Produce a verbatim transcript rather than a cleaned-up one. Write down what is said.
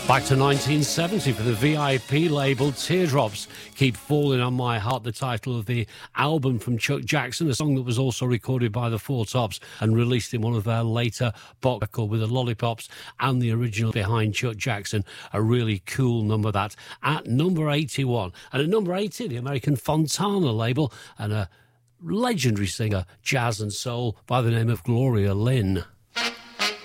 Back to nineteen seventy for the V I P label, Teardrops Keep Falling on My Heart, the title of the album from Chuck Jackson, a song that was also recorded by the Four Tops and released in one of their later box records with the Lollipops and the original behind Chuck Jackson. A really cool number, that, at number eighty-one. And at number eighty, the American Fontana label and a legendary singer, jazz and soul, by the name of Gloria Lynne.